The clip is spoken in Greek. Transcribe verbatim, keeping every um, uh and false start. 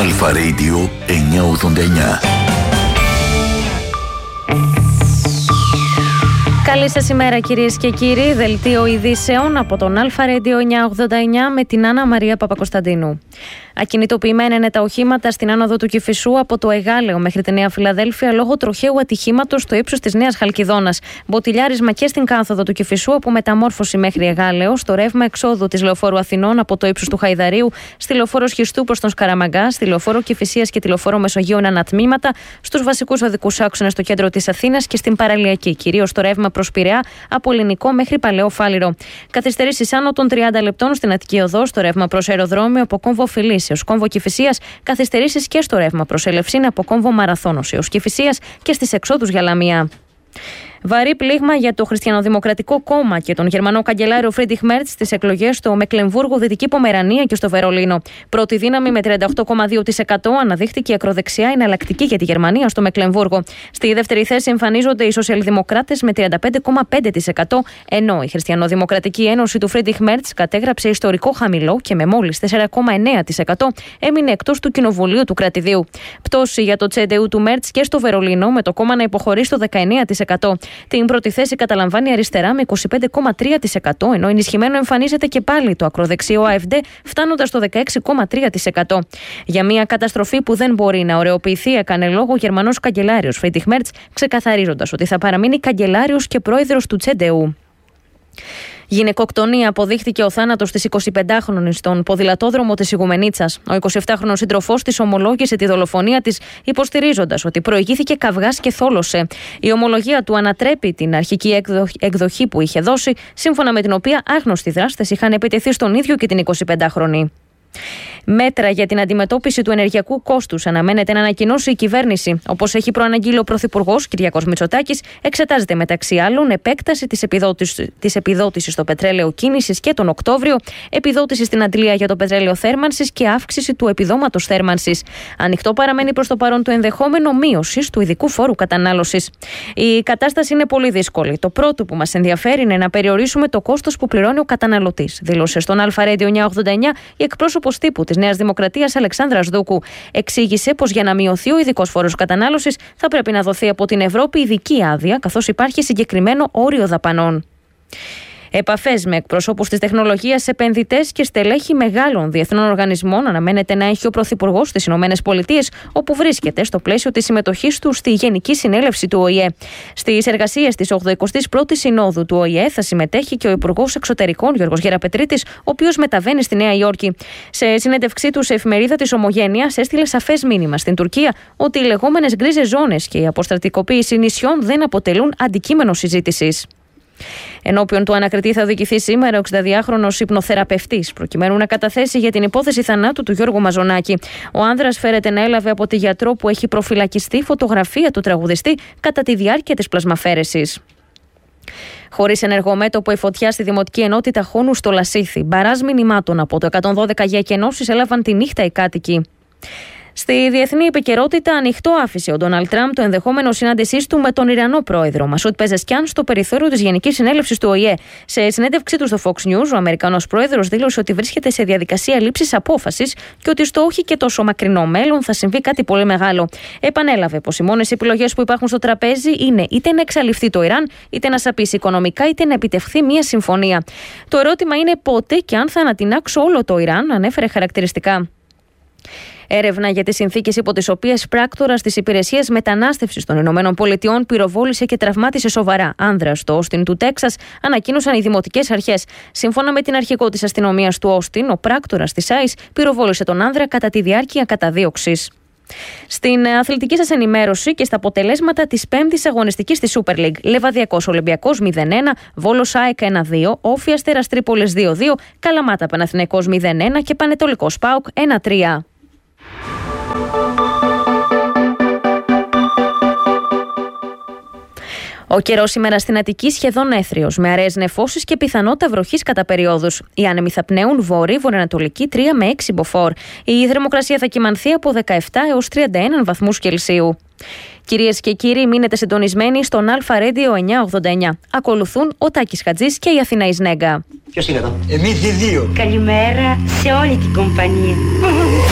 Αλφα Radio εννιακόσια ογδόντα εννιά. Καλή σας ημέρα κυρίες και κύριοι, δελτίο ειδήσεων από τον Αλφα Radio εννιακόσια ογδόντα εννιά με την Άννα Μαρία Παπακοσταντίνου. Ακινητοποιημένα είναι τα οχήματα στην άνοδο του Κηφισού από το Εγάλεο μέχρι τη Νέα Φιλαδέλφια λόγω τροχαίου ατυχήματος στο ύψος της Νέας Χαλκιδόνας. Μποτιλιάρισμα και στην κάθοδο του Κηφισού από μεταμόρφωση μέχρι Εγάλεο, στο ρεύμα εξόδου της Λεωφόρου Αθηνών από το ύψος του Χαϊδαρίου, στη Λεωφόρο Σχιστού προς τον Σκαραμαγκά, στη Λεωφόρο Κηφισίας και τη Λεωφόρο Μεσογείων ανατμήματα, στους βασικούς οδικούς άξονες στο κέντρο της Αθήνας και στην παραλιακή, κυρίως το ρεύμα προς Πειραιά από Ελληνικό μέχρι Παλαιό Φάληρο. Καθυστερήσεις άνω των τριάντα λεπτών στην Αττική Οδό, στο ρεύμα προς αεροδρόμιο από Κόμβο Φιλής έως Κόμβο Κηφισίας, καθυστερήσεις και στο ρεύμα προς Ελευσίνα από Κόμβο Μαραθώνος έως Κηφισίας και στις εξόδους για Λαμία. Βαρύ πλήγμα για το Χριστιανοδημοκρατικό Κόμμα και τον Γερμανό καγκελάριο Φρίντριχ Μέρτς στις εκλογές στο Μεκλεμβούργο, Δυτική Πομερανία και στο Βερολίνο. Πρώτη δύναμη με τριάντα οκτώ κόμμα δύο τοις εκατό αναδείχθηκε η ακροδεξιά εναλλακτική για τη Γερμανία στο Μεκλεμβούργο. Στη δεύτερη θέση εμφανίζονται οι Σοσιαλδημοκράτες με τριάντα πέντε κόμμα πέντε τοις εκατό, ενώ η Χριστιανοδημοκρατική Ένωση του Φρίντριχ Μέρτς κατέγραψε ιστορικό χαμηλό και με μόλις τέσσερα κόμμα εννέα τοις εκατό έμεινε εκτός του Κοινοβουλίου του Κρατηδίου. Πτώση για το Τσεντεού του Μέρτς και στο Βερολίνο, με το κόμμα να υποχωρεί στο δεκαεννέα τοις εκατό. Την πρώτη θέση καταλαμβάνει η αριστερά με είκοσι πέντε κόμμα τρία τοις εκατό, ενώ ενισχυμένο εμφανίζεται και πάλι το ακροδεξιό ΑΕΦΔ, φτάνοντας στο δεκαέξι κόμμα τρία τοις εκατό. Για μια καταστροφή που δεν μπορεί να ωρεοποιηθεί, έκανε λόγο ο Γερμανός καγκελάριος Φρίντριχ Μέρτς, ξεκαθαρίζοντας ότι θα παραμείνει καγκελάριος και πρόεδρος του Τσεντεού. Γυναικοκτονία αποδείχθηκε ο θάνατος της εικοσιπεντάχρονης στον ποδηλατόδρομο της Ιγουμενίτσας. Ο εικοσιεπτάχρονος σύντροφός της ομολόγησε τη δολοφονία της, υποστηρίζοντας ότι προηγήθηκε καυγάς και θόλωσε. Η ομολογία του ανατρέπει την αρχική εκδοχή που είχε δώσει, σύμφωνα με την οποία άγνωστοι δράστες είχαν επιτεθεί στον ίδιο και την εικοσιπεντάχρονη. Μέτρα για την αντιμετώπιση του ενεργειακού κόστους αναμένεται να ανακοινώσει η κυβέρνηση. Όπως έχει προαναγγείλει ο Πρωθυπουργός Κυριάκος Μητσοτάκης, εξετάζεται μεταξύ άλλων επέκταση της επιδότησης, της επιδότησης στο πετρέλαιο κίνησης και τον Οκτώβριο, επιδότηση στην αντλία για το πετρέλαιο θέρμανσης και αύξηση του επιδόματος θέρμανσης. Ανοιχτό παραμένει προς το παρόν το ενδεχόμενο μείωσης του ειδικού φόρου κατανάλωσης. Η κατάσταση είναι πολύ δύσκολη. Το πρώτο που μας ενδιαφέρει είναι να περιορίσουμε το κόστος που πληρώνει ο καταναλωτής, δήλωσε στον Αλφα Radio εννιακόσια ογδόντα εννιά η εκπρόσωπος τύπου της Νέας Δημοκρατίας Αλεξάνδρας Δούκου. Εξήγησε πως για να μειωθεί ο ειδικός φόρος κατανάλωσης θα πρέπει να δοθεί από την Ευρώπη ειδική άδεια, καθώς υπάρχει συγκεκριμένο όριο δαπανών. Επαφές με εκπροσώπους της τεχνολογίας, επενδυτές και στελέχη μεγάλων διεθνών οργανισμών αναμένεται να έχει ο Πρωθυπουργός στις ΗΠΑ, όπου βρίσκεται στο πλαίσιο της συμμετοχής του στη Γενική Συνέλευση του Ο Η Ε. Στις εργασίες της ογδοηκοστής πρώτης Συνόδου του Ο Η Ε θα συμμετέχει και ο Υπουργός Εξωτερικών Γιώργος Γεραπετρίτης, ο οποίος μεταβαίνει στη Νέα Υόρκη. Σε συνέντευξή του σε εφημερίδα της Ομογένειας, έστειλε σαφές μήνυμα στην Τουρκία ότι οι λεγόμενες γκρίζες ζώνες και η αποστρατικοποίηση νησιών δεν αποτελούν αντικείμενο συζήτησης. Ενώπιον του ανακριτή θα οδηγηθεί σήμερα ο εξηνταδυάχρονος υπνοθεραπευτής, προκειμένου να καταθέσει για την υπόθεση θανάτου του Γιώργου Μαζονάκη. Ο άνδρας φέρεται να έλαβε από τη γιατρό που έχει προφυλακιστεί φωτογραφία του τραγουδιστή κατά τη διάρκεια της πλασμαφέρεσης. Χωρίς ενεργό μέτωπο, η φωτιά στη Δημοτική Ενότητα Χόνου στο Λασίθι. Μπαράζ μηνυμάτων από το εκατόν δώδεκα για εκενώσεις έλαβαν τη νύχτα οι κάτοικοι. Στη διεθνή επικαιρότητα, ανοιχτό άφησε ο Ντόναλντ Τραμπ το ενδεχόμενο συνάντησής του με τον Ιρανό πρόεδρο Μασούτ Πεζεσκιάν στο περιθώριο της Γενικής Συνέλευσης του Ο Η Ε. Σε συνέντευξή του στο Fox News, ο Αμερικανός πρόεδρος δήλωσε ότι βρίσκεται σε διαδικασία λήψης απόφασης και ότι στο όχι και τόσο μακρινό μέλλον θα συμβεί κάτι πολύ μεγάλο. Επανέλαβε πως οι μόνες επιλογές που υπάρχουν στο τραπέζι είναι είτε να εξαλειφθεί το Ιράν, είτε να σαπίσει οικονομικά, είτε να επιτευχθεί μια συμφωνία. Το ερώτημα είναι πότε και αν θα ανατινάξω όλο το Ιράν, ανέφερε χαρακτηριστικά. Έρευνα για τις συνθήκες υπό τις οποίες πράκτορας της υπηρεσίας μετανάστευσης των ΗΠΑ πυροβόλησε και τραυμάτισε σοβαρά άνδρα στο Όστιν του Τέξας, ανακοίνωσαν οι δημοτικές αρχές. Σύμφωνα με την αρχηγό της αστυνομίας του Όστιν, ο πράκτορας της άις πυροβόλησε τον άνδρα κατά τη διάρκεια καταδίωξης. Στην αθλητική σας ενημέρωση και στα αποτελέσματα της πέμπτης αγωνιστικής της Super League. Λεβαδιακός Ολυμπιακός μηδέν ένα, Βόλος ΑΕΚ ένα δύο, Όφη Αστέρας Τρίπολης δύο δύο, Καλαμάτα Παναθηναϊκός μηδέν ένα και Πανετολικός ΠΑΟΚ ένα τρία. Ο καιρός σήμερα στην Αττική σχεδόν έθριος, με αραιές νεφώσεις και πιθανότητα βροχής κατά περιόδους. Οι άνεμοι θα πνέουν βορρή-βορειοανατολική τρία με έξι μποφόρ. Η θερμοκρασία θα κυμανθεί από δεκαεπτά έως τριάντα ένα βαθμούς Κελσίου. Κυρίες και κύριοι, μείνετε συντονισμένοι στον Αλφα Radio εννιακόσια ογδόντα εννιά. Ακολουθούν ο Τάκης Χατζής και η Αθηνά Ισνέγκα. Ποιος είναι εδώ? Εμείς οι δύο. Καλημέρα σε όλη την κομπανία.